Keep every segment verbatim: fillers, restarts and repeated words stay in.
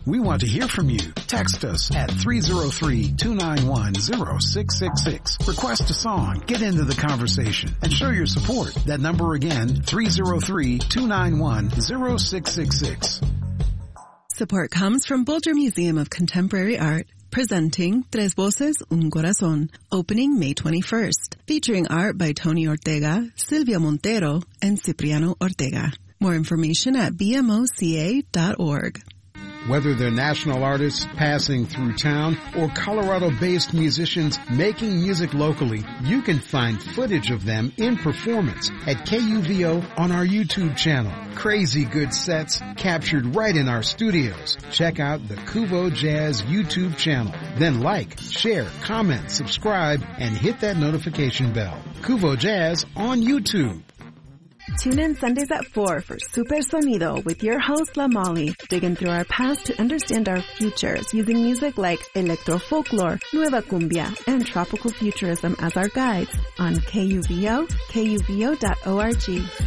We want to hear from you. Text us at three oh three, two nine one, oh six six six. Request a song, get into the conversation, and show your support. That number again, three oh three, two nine one, oh six six six. Support comes from Bulger Museum of Contemporary Art, presenting Tres Voces, Un Corazón, opening May twenty-first, featuring art by Tony Ortega, Silvia Montero, and Cipriano Ortega. More information at b m o c a dot org. Whether they're national artists passing through town or Colorado-based musicians making music locally, you can find footage of them in performance at K U V O on our YouTube channel. Crazy good sets captured right in our studios. Check out the Kuvo Jazz YouTube channel. Then like, share, comment, subscribe, and hit that notification bell. Kuvo Jazz on YouTube. Tune in Sundays at four for Super Sonido with your host, La Molly, digging through our past to understand our futures using music like electro folklore, nueva cumbia, and tropical futurism as our guides on K U V O, K U V O dot org.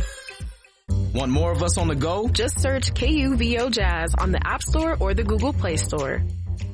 Want more of us on the go? Just search K U V O Jazz on the App Store or the Google Play Store.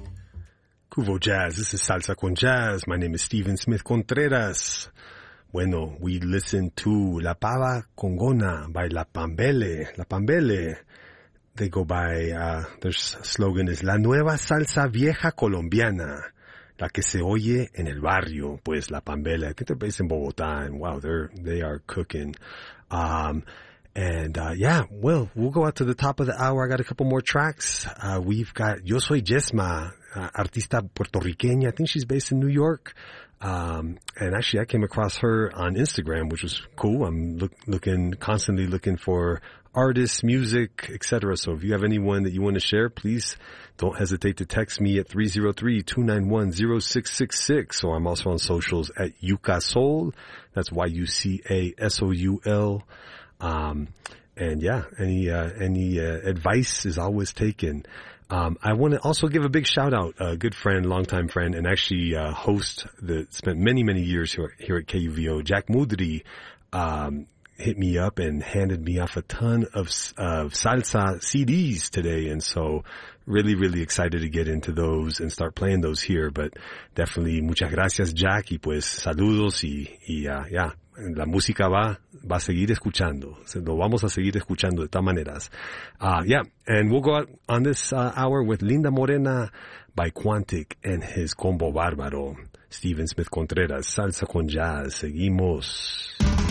Kuvo Jazz, this is Salsa con Jazz. My name is Steven Smith Contreras. Bueno, we listened to La Pava Congona by La Pambele. La Pambele, they go by, uh, their slogan is La Nueva Salsa Vieja Colombiana, la que se oye en el barrio, pues La Pambele. I think they're based in Bogotá, and wow, they're, they are cooking. Um, and, uh, yeah, well, we'll go out to the top of the hour. I got a couple more tracks. Uh, we've got Yo Soy Yesma, uh, artista puertorriqueña. I think she's based in New York. Um, and actually I came across her on Instagram, which was cool. I'm look, looking, constantly looking for artists, music, et cetera. So if you have anyone that you want to share, please don't hesitate to text me at three oh three, two nine one, oh six six six. Or I'm also on socials at Yuka Soul. That's Y U C A S O U L. Um, and yeah, any, uh, any, uh, advice is always taken. Um, I want to also give a big shout out, a good friend, longtime friend, and actually, uh, host that spent many, many years here, here at K U V O, Jack Mudri, um, hit me up and handed me off a ton of, of salsa C Ds today. And so really, really excited to get into those and start playing those here. But definitely, muchas gracias, Jack, y pues saludos y, y, uh, yeah. La música va, va a seguir escuchando. Lo vamos a seguir escuchando de todas maneras. Uh, yeah, and we'll go out on this uh, hour with Linda Morena by Quantic and his combo bárbaro. Steven Smith Contreras, Salsa con Jazz. Seguimos.